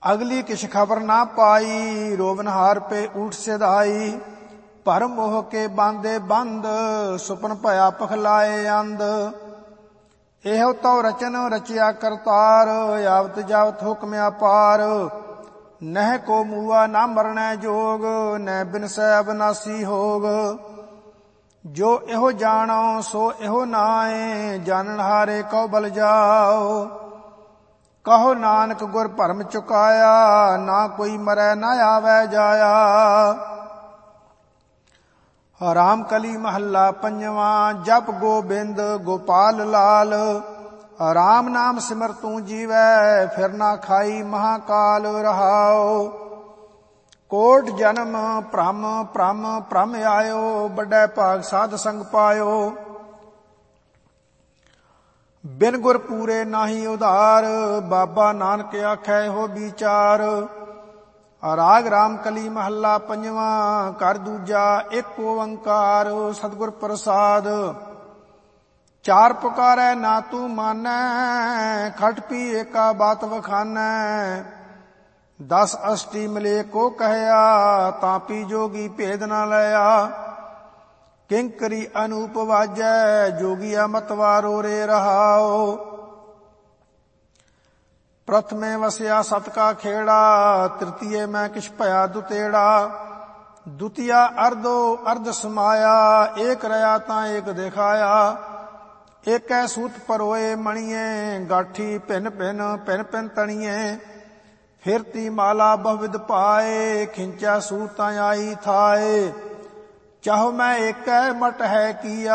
अगली किछ खबर ना पाई, रोवनहार पे ऊठ सिधाई। भरम मोह के बांधे बंद, सुपन भया पखलाए अंध। एहो तो रचन रचिया करतार, यावत जावत हुक्म अपार। नह को मुआ ना मरनै जोग, न बिनसै अबनासी होग। जो एहो जानो सो एहो नाए, जानन हारे को बल जाओ। कहो नानक गुर भरम चुकाया, ना कोई मरै ना आवे जाया। राम कली महला पंजवा, जप गोबिंद गोपाल लाल। राम नाम सिमर तू जीवै, फिर ना खाई महाकाल रहाओ। कोट जन्म भ्रम भ्रम भ्रम आयो, बड़ै भाग साध संग पायो। बिन गुर पूरे नाही उधार, बाबा नानक आखै हो विचार। राग राम कली महला पंजवा, कर दूजा एक ओंकार। सतगुर प्रसाद चार पुकारै ना तू मानै, खट पी एका बात वखानै। 10 अष्टी मिले को कहया, तापी जोगी भेद ना लया। किंकरी अनूप वाजै, जोगिया मतवारो रे रहाओ। प्रथमे वसया सत का खेड़ा, तृतीय में किछ भया दुतेड़ा। द्वितीया अर्धो अर्ध समाया, एक रया ता एक दिखाया। एकै सूत परोए मणिये, गाठी भिन भिन भिन भिन तणिये। फिरती माला बहुविध पाए, खिंचा सूत आई थाए। चाहो मैं एकै मट है किया,